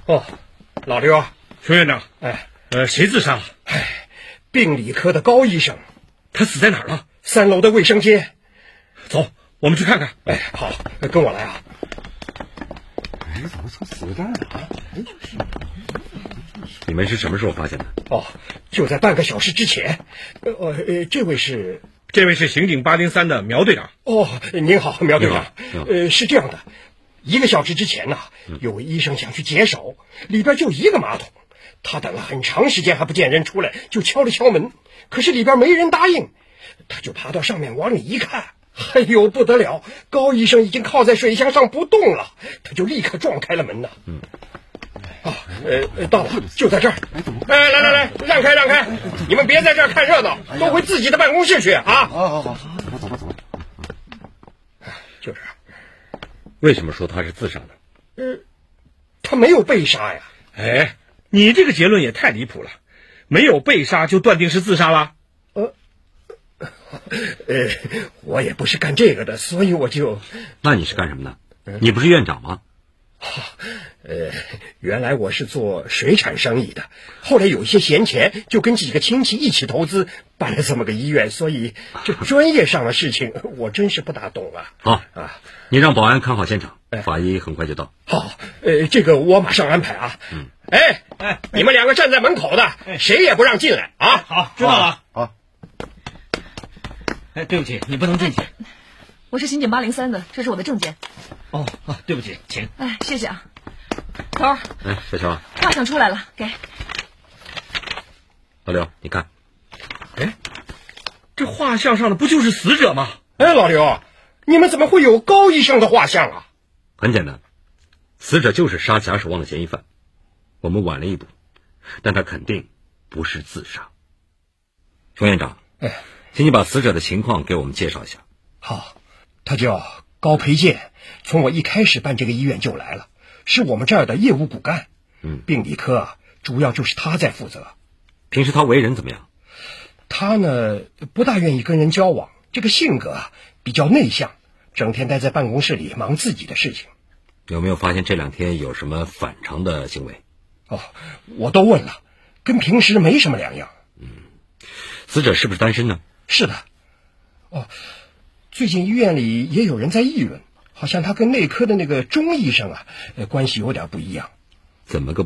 哦，老刘啊， 熊院长，谁自杀了？ 病理科的高医生。 他死在哪儿了 ？3楼的卫生间。 走，我们去看看。 好，跟我来啊。 怎么从死这儿啊？ 你们是什么时候发现的？ 就在半个小时之前。这位是刑警803的苗队长。 您好，苗队长。是这样的，1个小时之前呢，有位医生想去解手，里边就1个马桶，他等了很长时间还不见人出来，就敲了敲门，可是里边没人答应，他就爬到上面往里一看，哎呦不得了，高医生已经靠在水箱上不动了，他就立刻撞开了门呢。到了，就在这儿。来，让开，你们别在这儿看热闹，都回自己的办公室去啊！ 好，走。 就是。 为什么说他是自杀的？ 他没有被杀呀。 你这个结论也太离谱了，没有被杀就断定是自杀了？ 我也不是干这个的，所以我就…… 那你是干什么的？你不是院长吗？ 原来我是做水产生意的，后来有一些闲钱，就跟几个亲戚一起投资办了这么个医院，所以这专业上的事情我真是不大懂啊。 好你让保安看好现场，法医很快就到。 好，这个我马上安排啊。你们2个站在门口的，谁也不让进来啊。 好，知道了。 好。 对不起，你不能进去。 我是刑警803的，这是我的证件。 对不起，请。 谢谢啊。头儿。 小乔。 画像出来了，给。 老刘，你看。 这画像上的不就是死者吗？ 老刘，你们怎么会有高医生的画像啊？ 很简单，死者就是杀假手旺的嫌疑犯，我们晚了一步，但他肯定不是自杀。熊院长，请你把死者的情况给我们介绍一下。 好，他叫高培建，从我一开始办这个医院就来了，是我们这儿的业务骨干。病理科主要就是他在负责。 平时他为人怎么样？ 他呢，不大愿意跟人交往，这个性格比较内向，整天待在办公室里忙自己的事情。 有没有发现这2天有什么反常的行为？ 我都问了，跟平时没什么两样。 死者是不是单身呢？ 是的。最近医院里也有人在议论，好像他跟内科的那个钟医生关系有点不一样。 怎么个